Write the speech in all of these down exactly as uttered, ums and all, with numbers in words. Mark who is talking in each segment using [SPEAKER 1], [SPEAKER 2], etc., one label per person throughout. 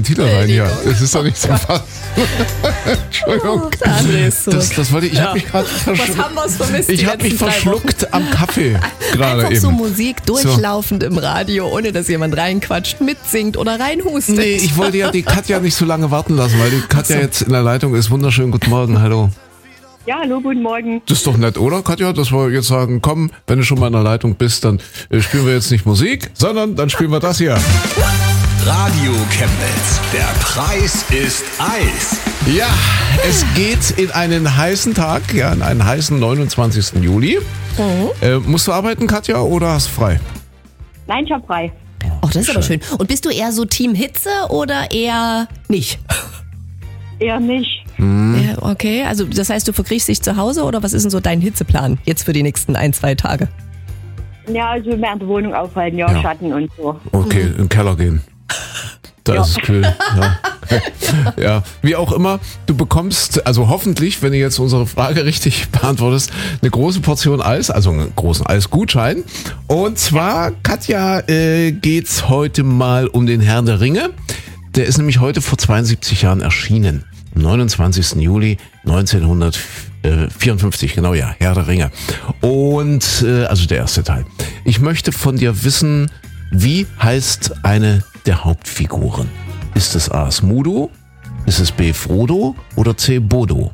[SPEAKER 1] Titel rein hier. Das ist doch nicht so fast. Entschuldigung.
[SPEAKER 2] Oh, der André ist zurück.
[SPEAKER 1] Das, das wollte ich. Ich
[SPEAKER 2] Ja.
[SPEAKER 1] habe mich gerade verschluckt.
[SPEAKER 2] Was haben wir vermisst?
[SPEAKER 1] Ich
[SPEAKER 2] die
[SPEAKER 1] habe mich
[SPEAKER 2] letzten drei
[SPEAKER 1] verschluckt
[SPEAKER 2] Wochen?
[SPEAKER 1] am Kaffee gerade
[SPEAKER 2] Einfach
[SPEAKER 1] eben.
[SPEAKER 2] so Musik durchlaufend im Radio, ohne dass jemand reinquatscht, mitsingt oder reinhustet.
[SPEAKER 1] Nee, ich wollte ja die Katja nicht so lange warten lassen, weil die Katja
[SPEAKER 2] so.
[SPEAKER 1] jetzt in der Leitung ist. Wunderschönen guten Morgen, hallo.
[SPEAKER 3] Ja, hallo, guten Morgen.
[SPEAKER 1] Das ist doch nett, oder Katja, dass wir jetzt sagen, komm, wenn du schon mal in der Leitung bist, dann äh, spielen wir jetzt nicht Musik, sondern dann spielen wir das hier.
[SPEAKER 4] Radio Chemnitz. Der Preis ist Eis.
[SPEAKER 1] Ja, es geht in einen heißen Tag, ja, in einen heißen neunundzwanzigsten Juli.
[SPEAKER 2] Mhm.
[SPEAKER 1] Äh, musst du arbeiten, Katja, oder hast du frei?
[SPEAKER 3] Nein, ich hab frei.
[SPEAKER 2] Oh, das ist aber schön. Und bist du eher so Team Hitze oder eher nicht?
[SPEAKER 3] Eher nicht.
[SPEAKER 2] Ja, okay, also das heißt, du verkriechst dich zu Hause oder was ist denn so dein Hitzeplan jetzt für die nächsten ein, zwei Tage?
[SPEAKER 3] Ja, also mehr in der Wohnung aufhalten, ja,
[SPEAKER 1] Ja.
[SPEAKER 3] Schatten und so.
[SPEAKER 1] Okay, in den Keller gehen. Da
[SPEAKER 3] Ja.
[SPEAKER 1] ist es kühl. Ja. Ja, wie auch immer, du bekommst, also hoffentlich, wenn du jetzt unsere Frage richtig beantwortest, eine große Portion Eis, also einen großen Eisgutschein. Und zwar, Katja, äh, geht's heute mal um den Herrn der Ringe. Der ist nämlich heute vor zweiundsiebzig Jahren erschienen. Am neunundzwanzigsten Juli neunzehnhundertvierundfünfzig, genau ja, Herr der Ringe. Und, äh, also der erste Teil. Ich möchte von dir wissen, wie heißt eine der Hauptfiguren? Ist es A. Smudo, ist es B. Frodo oder C. Bodo?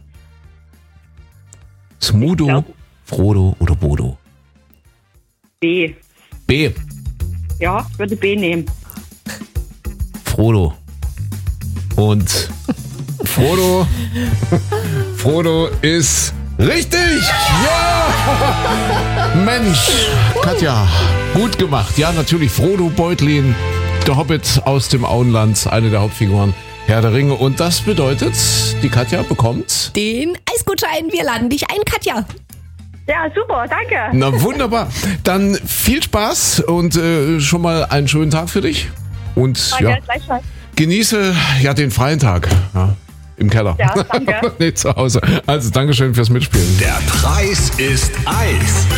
[SPEAKER 1] Smudo,
[SPEAKER 3] Ich glaub-
[SPEAKER 1] Frodo oder Bodo?
[SPEAKER 3] B.
[SPEAKER 1] B.
[SPEAKER 3] Ja, ich würde B nehmen.
[SPEAKER 1] Frodo. Und Frodo, Frodo ist richtig! Ja! Mensch, Katja, gut gemacht. Ja, natürlich Frodo Beutlin, der Hobbit aus dem Auenland, eine der Hauptfiguren, Herr der Ringe. Und das bedeutet, die Katja bekommt...
[SPEAKER 2] Den Eisgutschein, wir laden dich ein, Katja.
[SPEAKER 3] Ja, super, danke.
[SPEAKER 1] Na wunderbar. Dann viel Spaß und äh, schon mal einen schönen Tag für dich. Und
[SPEAKER 3] Danke,
[SPEAKER 1] ja,
[SPEAKER 3] gleichfalls.
[SPEAKER 1] genieße ja den freien Tag. Ja, im Keller.
[SPEAKER 3] Ja, danke.
[SPEAKER 1] Nee, zu Hause. Also, Dankeschön fürs Mitspielen.
[SPEAKER 4] Der Preis ist Eis.